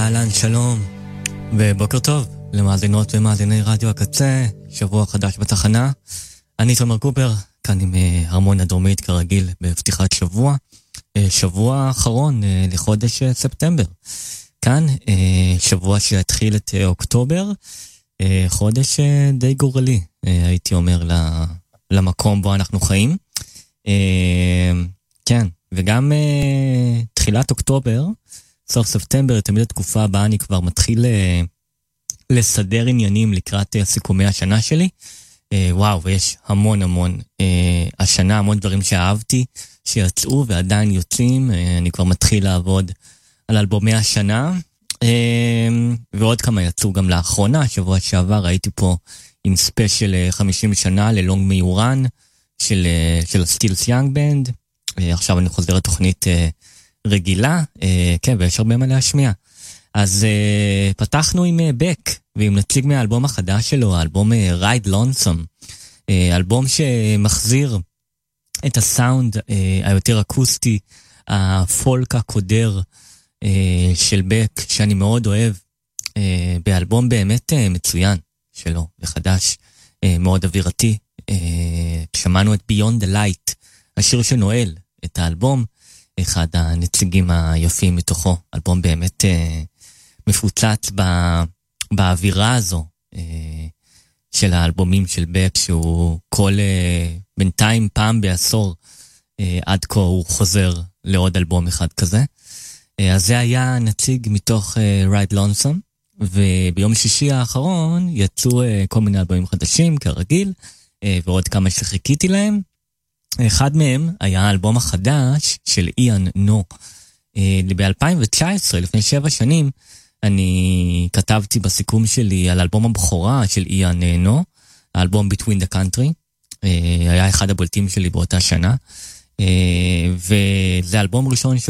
אהלן, שלום, ובוקר טוב למאזינות ומאזיני רדיו הקצה, שבוע חדש בתחנה. אני תומר קופר, כאן עם הרמוניה דרומית כרגיל בפתיחת שבוע, שבוע האחרון לחודש ספטמבר. כאן שבוע שהתחיל את אוקטובר, חודש די גורלי, הייתי אומר, למקום בו אנחנו חיים. כן, וגם תחילת אוקטובר, סוף ספטמבר, תמיד התקופה הבאה אני כבר מתחיל לסדר עניינים לקראת סיכומי השנה שלי. וואו, ויש המון השנה, המון דברים שאהבתי, שיצאו ועדיין יוצאים. אני כבר מתחיל לעבוד על אלבומי השנה, ועוד כמה יצאו גם לאחרונה. שבוע שעבר הייתי פה עם ספיישל 50 שנה ללונג מיורן של סטילס יאנג בנד. עכשיו אני חוזר לתוכנית רגילה, כן, ויש הרבה מה להשמיע. אז פתחנו עם בק, ועם נציג מהאלבום החדש שלו, האלבום Ride Lonesome, אלבום שמחזיר את הסאונד היותר אקוסטי, הפולק הקודר של בק, שאני מאוד אוהב, באלבום באמת מצוין שלו, וחדש, מאוד אווירתי. שמענו את Beyond the Light, השיר שנועל את האלבום, אחד הנציגים היפים מתוכו, אלבום באמת מפוצץ באווירה הזו של האלבומים של בק, שהוא כל בינתיים פעם בעשור עד כה הוא חוזר לעוד אלבום אחד כזה. אז זה היה נציג מתוך Ride Lonesome, וביום שישי האחרון יצאו כל מיני אלבומים חדשים כרגיל, ועוד כמה שחיכיתי להם. אחד מהם היה האלבום החדש של איאן נו. ב-2019, לפני 7 שנים, אני כתבתי בסיכום שלי על אלבום הבכורה של איאן נו, האלבום Between the Country. היה אחד הבולטים שלי באותה שנה, וזה אלבום ראשון של